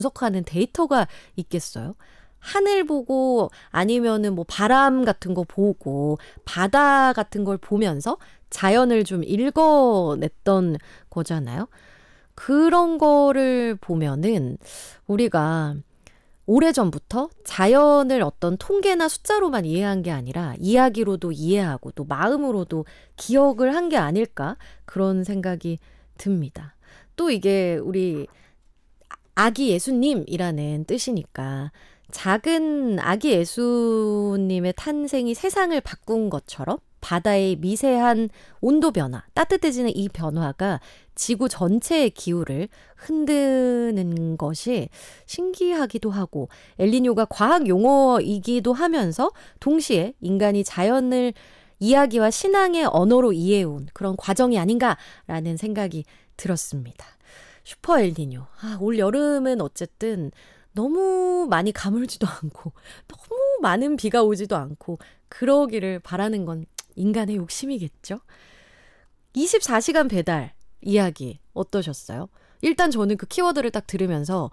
분석하는 데이터가 있겠어요? 하늘 보고 아니면은 뭐 바람 같은 거 보고 바다 같은 걸 보면서 자연을 좀 읽어냈던 거잖아요. 그런 거를 보면은 우리가 오래전부터 자연을 어떤 통계나 숫자로만 이해한 게 아니라 이야기로도 이해하고 또 마음으로도 기억을 한 게 아닐까 그런 생각이 듭니다. 또 이게 우리 아기 예수님이라는 뜻이니까 작은 아기 예수님의 탄생이 세상을 바꾼 것처럼 바다의 미세한 온도 변화, 따뜻해지는 이 변화가 지구 전체의 기후를 흔드는 것이 신기하기도 하고 엘니뇨가 과학 용어이기도 하면서 동시에 인간이 자연을 이야기와 신앙의 언어로 이해해온 그런 과정이 아닌가라는 생각이 들었습니다. 슈퍼 엘니뇨. 올 여름은 어쨌든 너무 많이 가물지도 않고 너무 많은 비가 오지도 않고 그러기를 바라는 건 인간의 욕심이겠죠? 24시간 배달 이야기 어떠셨어요? 일단 저는 그 키워드를 딱 들으면서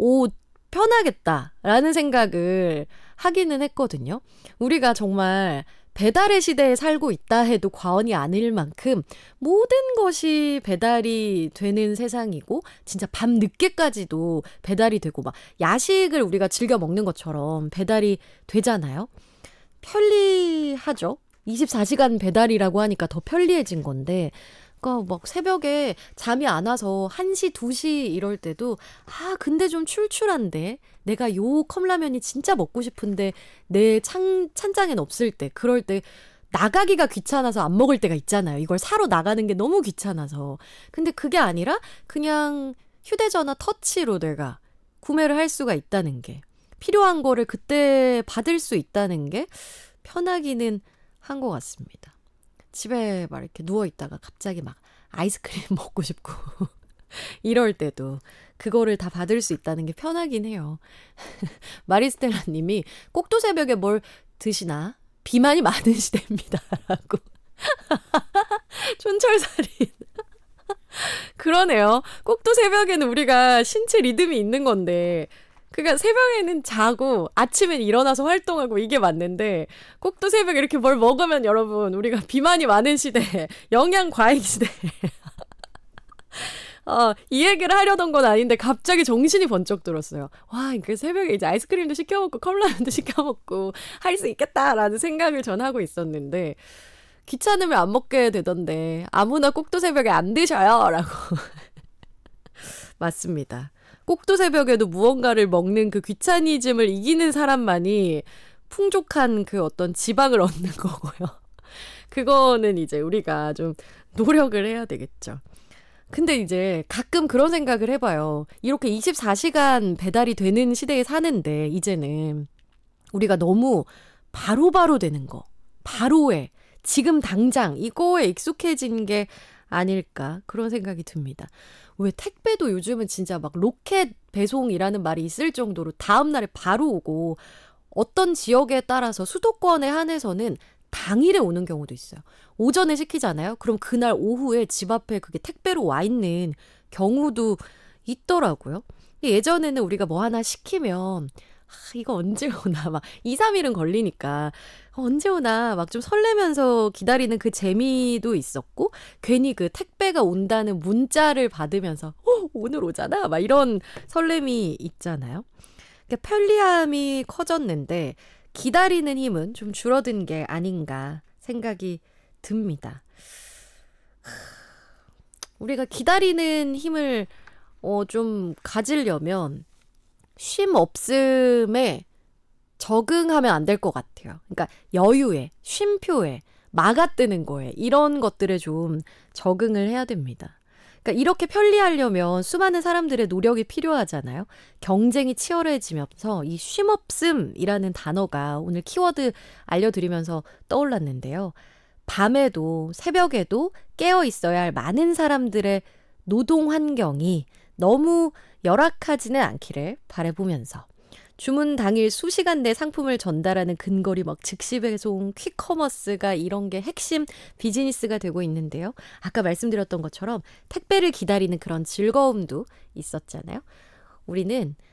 편하겠다라는 생각을 하기는 했거든요. 우리가 정말 배달의 시대에 살고 있다 해도 과언이 아닐 만큼 모든 것이 배달이 되는 세상이고 진짜 밤 늦게까지도 배달이 되고 막 야식을 우리가 즐겨 먹는 것처럼 배달이 되잖아요. 편리하죠. 24시간 배달이라고 하니까 더 편리해진 건데 그러니까 막 새벽에 잠이 안 와서 1시, 2시 이럴 때도 근데 좀 출출한데 내가 요 컵라면이 진짜 먹고 싶은데 내 찬장엔 없을 때 그럴 때 나가기가 귀찮아서 안 먹을 때가 있잖아요. 이걸 사러 나가는 게 너무 귀찮아서. 근데 그게 아니라 그냥 휴대전화 터치로 내가 구매를 할 수가 있다는 게 필요한 거를 그때 받을 수 있다는 게 편하기는 한 것 같습니다. 집에 막 이렇게 누워있다가 갑자기 막 아이스크림 먹고 싶고 이럴 때도 그거를 다 받을 수 있다는 게 편하긴 해요. 마리스텔라 님이 꼭두 새벽에 뭘 드시나? 비만이 많은 시대입니다. 라고. 촌철살인. 그러네요. 꼭두 새벽에는 우리가 신체 리듬이 있는 건데 그러니까 새벽에는 자고 아침엔 일어나서 활동하고 이게 맞는데 꼭 또 새벽에 이렇게 뭘 먹으면 여러분 우리가 비만이 많은 시대, 영양 과잉 시대. 이 얘기를 하려던 건 아닌데 갑자기 정신이 번쩍 들었어요. 그 새벽에 이제 아이스크림도 시켜 먹고 컵라면도 시켜 먹고 할 수 있겠다라는 생각을 전 하고 있었는데 귀찮으면 안 먹게 되던데 아무나 꼭두 새벽에 안 드셔요 라고. 맞습니다. 꼭두 새벽에도 무언가를 먹는 그 귀차니즘을 이기는 사람만이 풍족한 그 어떤 지방을 얻는 거고요. 그거는 이제 우리가 좀 노력을 해야 되겠죠. 근데 이제 가끔 그런 생각을 해봐요. 이렇게 24시간 배달이 되는 시대에 사는데 이제는 우리가 너무 바로바로 되는 거, 바로에 지금 당장 이거에 익숙해진 게 아닐까 그런 생각이 듭니다. 왜 택배도 요즘은 진짜 막 로켓 배송이라는 말이 있을 정도로 다음 날에 바로 오고 어떤 지역에 따라서 수도권에 한해서는 당일에 오는 경우도 있어요. 오전에 시키잖아요. 그럼 그날 오후에 집 앞에 그게 택배로 와 있는 경우도 있더라고요. 예전에는 우리가 뭐 하나 시키면 이거 언제 오나 막 2, 3일은 걸리니까 언제 오나 막 좀 설레면서 기다리는 그 재미도 있었고 괜히 그 택배가 온다는 문자를 받으면서 오늘 오잖아 막 이런 설렘이 있잖아요. 그러니까 편리함이 커졌는데 기다리는 힘은 좀 줄어든 게 아닌가 생각이 듭니다. 우리가 기다리는 힘을 좀 가지려면 쉼 없음에 적응하면 안 될 것 같아요. 그러니까 여유에, 쉼표에, 막아뜨는 거에 이런 것들에 좀 적응을 해야 됩니다. 그러니까 이렇게 편리하려면 수많은 사람들의 노력이 필요하잖아요. 경쟁이 치열해지면서 이 쉼없음이라는 단어가 오늘 키워드 알려드리면서 떠올랐는데요. 밤에도 새벽에도 깨어 있어야 할 많은 사람들의 노동 환경이 너무 열악하지는 않기를 바라보면서 주문 당일 수시간 내 상품을 전달하는 근거리 막 즉시 배송, 퀵커머스가 이런 게 핵심 비즈니스가 되고 있는데요. 아까 말씀드렸던 것처럼 택배를 기다리는 그런 즐거움도 있었잖아요. 우리는